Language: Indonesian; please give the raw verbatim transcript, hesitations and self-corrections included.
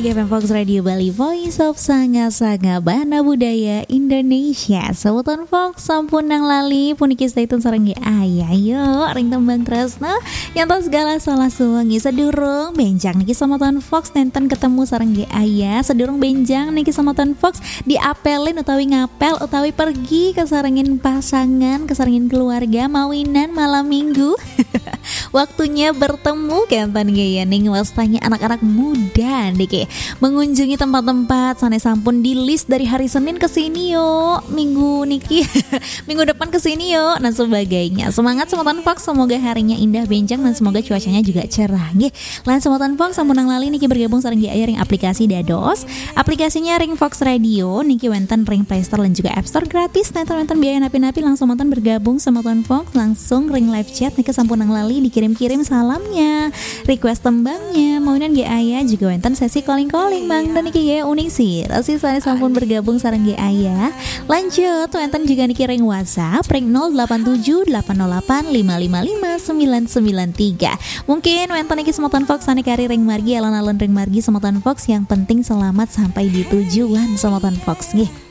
Niki F M Fox Radio Bali, Voice of Sanga-Sanga Bana Budaya Indonesia. Sabutan Fox sampun nang lali puniki stay tune sareng ge aya yo ring tembang tresna yang tos segala salah suwengi sedurung benjang niki samutan Fox nenten ketemu sareng ge aya sedurung benjang niki samutan Fox diapelin utawi ngapel utawi pergi kesarengin pasangan kesarengin keluarga mawinan malam minggu. Waktunya bertemu kenten gaya ning wastanya anak-anak muda dike mengunjungi tempat-tempat sana sampun di list dari hari Senin ke sini yo minggu niki minggu depan ke sini yo dan sebagainya. Semangat Semutan Fox, semoga harinya indah benjang dan semoga cuacanya juga cerah nggih. Lan Semutan Fox sampun nang lali niki bergabung sareng ge aya ring aplikasi Dados. Aplikasinya ring Fox Radio niki wonten ring Play Store dan juga App Store gratis. Nenten-nenten biaya napi-napi langsung Semutan bergabung Semutan Fox langsung ring live chat niki sampun nang lali dikirim-kirim salamnya, request tembangnya, maunan ge aya juga wonten sesi calling-calling Bang dan niki ge unik sih. Rasi saya sampun bergabung sareng ge aya. Lanjut wonten juga niki ring WhatsApp ring nol delapan tujuh delapan nol delapan lima lima lima sembilan sembilan tiga. Mungkin wonten niki Semutan Fox ane kari ring margi alon-alon ring margi Semutan Fox yang penting selamat sampai di tujuan Semutan Fox nggih.